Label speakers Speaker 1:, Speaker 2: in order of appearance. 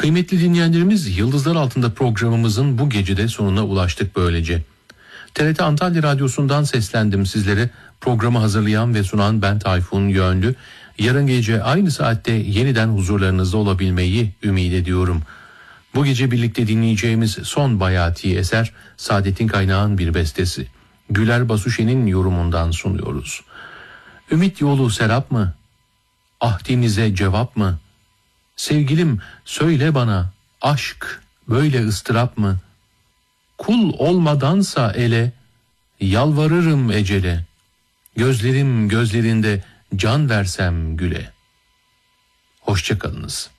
Speaker 1: Kıymetli dinleyenlerimiz, Yıldızlar Altında programımızın bu gecede sonuna ulaştık böylece. TRT Antalya Radyosu'ndan seslendim sizlere. Programı hazırlayan ve sunan ben Tayfun Yönlü. Yarın gece aynı saatte yeniden huzurlarınızda olabilmeyi ümit ediyorum. Bu gece birlikte dinleyeceğimiz son bayati eser Saadettin Kaynağ'ın bir bestesi. Güler Basuşe'nin yorumundan sunuyoruz. Ümit yolu serap mı? Ahdimize cevap mı? Sevgilim söyle bana, aşk böyle ıstırap mı? Kul olmadansa ele, yalvarırım ecele. Gözlerim gözlerinde can versem güle. Hoşça kalınız.